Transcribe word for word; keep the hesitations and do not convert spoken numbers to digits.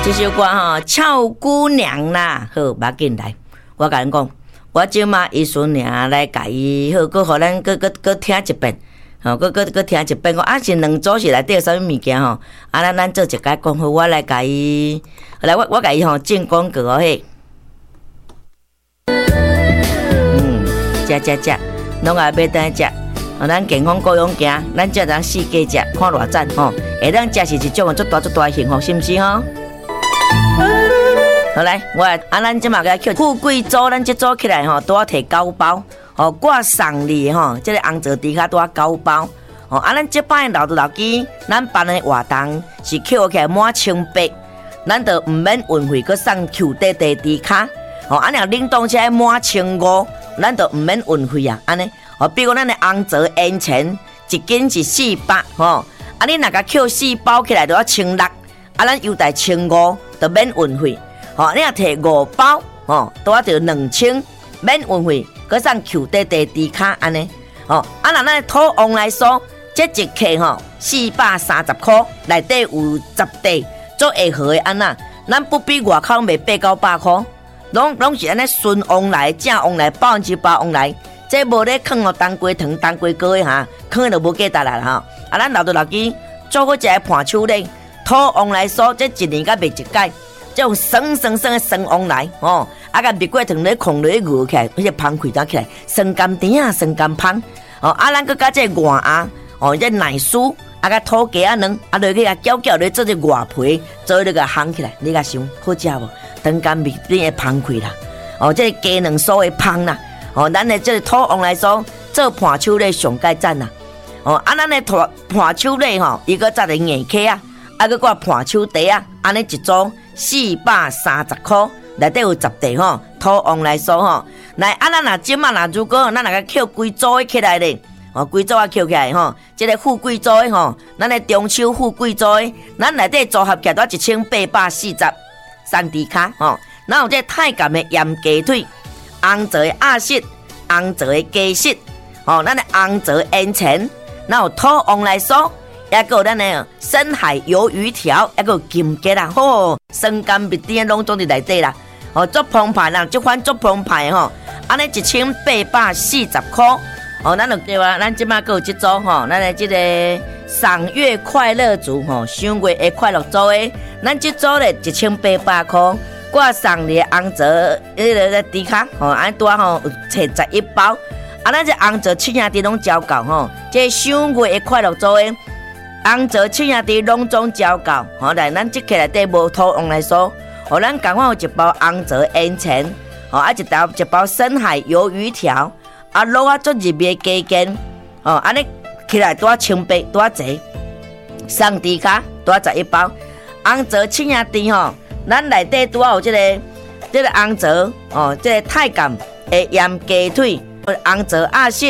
这首歌吼，俏姑娘啦，好，把紧来，我甲恁讲，我即马医孙娘来甲伊好，搁互咱搁搁搁听一遍，吼，搁搁搁听一遍，我啊是两组是内底有啥物物件吼，啊咱咱做一解讲好，我来甲伊，来我我甲伊吼进广告哦嘿，嗯，食食食，拢也要当食。哦，咱健康各样行，咱才当四界食，看偌赞吼！下当食是一种足大足大的幸福，是毋是吼？好来，我啊，咱即马个叫富贵组，咱即组起来吼，拄啊摕九包，哦，我送你吼，即个红枣猪脚拄啊九包，哦，啊，咱即摆老豆老机，咱办的活动是扣起来满千八，咱就毋免运费，佮送 Q 弟弟猪脚，哦，啊，若冷冻起来满千五，咱就毋免运费啊，安尼。哦，比如咱的红枣烟钱一斤是四百，吼，啊，你若甲扣四包起来就要千六，啊，咱优待千五，就免运费，吼，你若摕五包，吼，都要就两千，免运费，佮送 Q 弟弟猪脚安尼，吼，啊，若咱土王来说，这一克吼四百三十块，内底有十块，做会好的安那，咱不比外口卖八九百块，拢拢是安尼纯王来，正王来，百分之百王来。这无咧放哦，当归糖、当归糕的哈，放就无价值啦哈。啊，咱老豆老机做过一个盘手咧，土王来说，这一年甲卖一届，这种酸酸酸的酸王来哦，啊，甲蜜果糖咧控咧饿起来，而且芳开打起来，酸甘甜啊，酸甘芳哦。啊，咱佮加这外鸭哦，这奶酥啊，甲土鸡啊卵，啊，落去啊搅搅咧做这外皮，做咧个烘起来，你甲想好食无？糖甘蜜甜的芳开啦，哦，这鸡卵酥的芳啦。哦，咱的这个土王来说，做盘手咧上盖赞啦。哦，啊，咱的盘盘手咧吼，伊个再个硬壳啊，啊个个盘手茶啊，安尼一组四百三十块，内底有十块吼。土王来说吼，来啊，咱若即马若如果咱若个扣规组的起来咧，哦，规组啊扣起来吼，即个富贵组的吼，咱的中秋富贵组的，咱内底组合起来都一千八百四十三猪脚吼，然后这太监的盐鸡腿。红枣的鸭舌，红枣的鸡舌，哦，咱的红枣烟钱，然后土王来说，也个咱的深海鱿鱼条，也个金桔啦，吼，酸甘蜜甜拢总伫内底啦，哦，足澎湃啦，这款足澎湃吼，安尼一千八百四十块，哦，咱就对啊，咱即马个有即组吼，咱的即个赏月快乐组吼，赏月的快乐组的，咱即组咧一千八百块。我送你红枣迄个个猪脚吼，安拄吼找十一包，啊，咱这红枣七兄弟拢交够吼，这赏月的快乐组的红枣七兄弟拢总交够，吼，来咱即起内底无土王来说，吼，咱赶快有一包红枣烟钱，吼，啊一包一包深海鱿鱼条，啊卤啊做入味鸡筋，吼，安尼起来拄啊千八拄啊济，送猪脚拄啊十一包，红枣七兄弟吼。咱内底拄啊有即个，即个红枣哦，即个太监的盐鸡腿，红枣鸭舌。